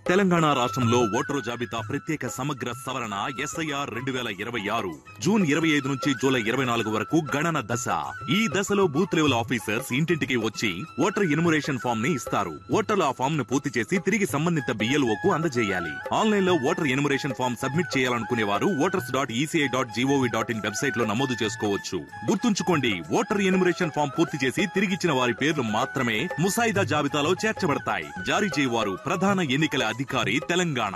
తెలంగాణ రాష్ట్రంలో ఓటరు జాబితా ప్రత్యేక సమగ్ర సవరణ ఎస్ఐఆర్ 2026 జూన్ 25 నుంచి జూలై 24 వరకు గణన దశ. ఈ దశలో బూత్ లెవెల్ ఆఫీసర్స్ ఇంటింటికి వచ్చి ఓటర్ ఎన్యుమరేషన్ ఫామ్ ని ఇస్తారు. ఓటర్లు ఆ ఫామ్ ను పూర్తి చేసి తిరిగి సంబంధిత BLOకు అందజేయాలి. ఆన్లైన్ లో ఓటర్ ఎన్యుమరేషన్ ఫామ్ సబ్మిట్ చేయాలనుకునే వారు voters.eci.gov.in వెబ్సైట్ లో నమోదు చేసుకోవచ్చు. గుర్తుంచుకోండి, ఓటర్ ఎన్యుమరేషన్ ఫామ్ పూర్తి చేసి తిరిగిచ్చిన వారి పేర్లు మాత్రమే ముసాయిదా జాబితాలో చేర్చబడతాయి. జారీ చేయవారు ప్రధాన ఎన్నికల అధికారి తెలంగాణ.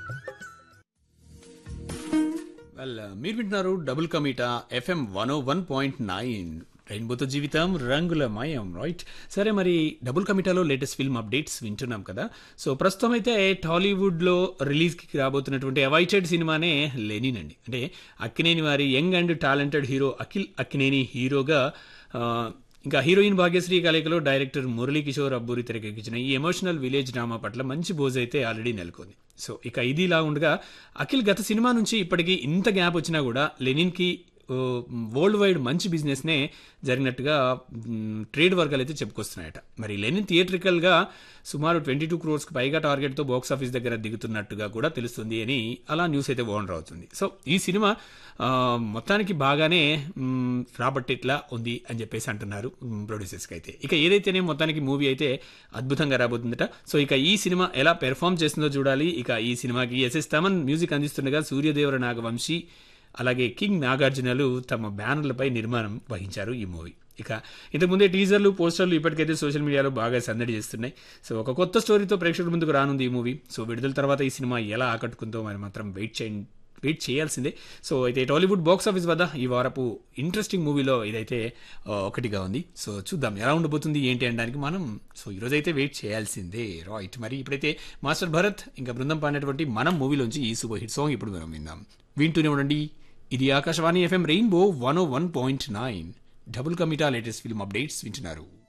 మీరు వింటున్నారు డబుల్ కమీటా FM 101.9 రెయిన్బోతో జీవితం రంగుల మయం. రైట్, సరే, మరి డబుల్ కమిటాలో లేటెస్ట్ ఫిల్మ్ అప్డేట్స్ వింటున్నాం కదా. సో ప్రస్తుతం అయితే టాలీవుడ్లో రిలీజ్కి రాబోతున్నటువంటి అవైటెడ్ సినిమానే లెనిన్ అండి. అంటే అక్కినేని వారి young and talented hero Akhil Akkineni హీరోగా, ఇంకా హీరోయిన్ భాగ్యశ్రీ కలయికలో డైరెక్టర్ మురళీకిషోర్ అబ్బూరి తెరకెక్కించిన ఈ ఎమోషనల్ విలేజ్ డ్రామా పట్ల మంచి బోజ్ అయితే ఆల్రెడీ నెలకొంది. సో ఇక ఇది ఇలా ఉండగా, అఖిల్ గత సినిమా నుంచి ఇప్పటికీ ఇంత గ్యాప్ వచ్చినా కూడా లెనిన్కి వరల్డ్ వైడ్ మంచి బిజినెస్నే జరిగినట్టుగా ట్రేడ్ వర్గాలు అయితే చెప్పుకొస్తున్నాయట. మరి లెనిన్ థియేట్రికల్గా సుమారు 22 crores పైగా టార్గెట్తో బాక్స్ ఆఫీస్ దగ్గర దిగుతున్నట్టుగా కూడా తెలుస్తుంది అని అలా న్యూస్ అయితే ఓనర్ అవుతుంది. సో ఈ సినిమా మొత్తానికి బాగానే రాబట్టేట్లా ఉంది అని చెప్పేసి అంటున్నారు ప్రొడ్యూసర్స్కి అయితే. ఇక ఏదైతేనే మొత్తానికి మూవీ అయితే అద్భుతంగా రాబోతుందట. సో ఇక ఈ సినిమా ఎలా పెర్ఫామ్ చేస్తుందో చూడాలి. ఇక ఈ సినిమాకి ఎస్ఎస్ తమన్ మ్యూజిక్ అందిస్తుండగా సూర్యదేవర నాగవంశీ అలాగే కింగ్ నాగార్జునలు తమ బ్యానర్లపై నిర్మాణం వహించారు ఈ మూవీ. ఇక ఇంతకుముందే టీజర్లు పోస్టర్లు ఇప్పటికైతే సోషల్ మీడియాలో బాగా సందడి చేస్తున్నాయి. సో ఒక కొత్త స్టోరీతో ప్రేక్షకుల ముందుకు రానుంది ఈ మూవీ. సో విడుదల తర్వాత ఈ సినిమా ఎలా ఆకట్టుకుందో మరి మాత్రం వెయిట్ చేయాల్సిందే. సో అయితే టాలీవుడ్ బాక్స్ ఆఫీస్ వద్ద ఈ వారపు ఇంట్రెస్టింగ్ మూవీలో ఇదైతే ఒకటిగా ఉంది. సో చూద్దాం ఎలా ఉండబోతుంది ఏంటి అనడానికి మనం ఈరోజైతే వెయిట్ చేయాల్సిందే. రైట్, మరి ఇప్పుడైతే మాస్టర్ భరత్ ఇంకా బృందం పాడినటువంటి మనం మూవీలోంచి ఈ సూపర్ హిట్ సాంగ్ ఇప్పుడు మనం విందాం. వింటూనే ఉండండి, ఇది Akashvani FM rainbow 101.9 double కమిటా latest film updates వింటున్నారు.